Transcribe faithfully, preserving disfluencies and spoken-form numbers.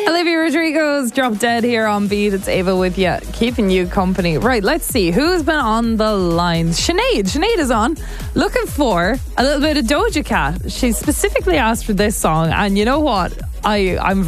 Olivia Rodrigo's Drop Dead here on Beat. It's Ava with you, keeping you company. Right, let's see who's been on the lines. Sinead. Sinead is on, looking for a little bit of Doja Cat. She specifically asked for this song, and you know what? I, I'm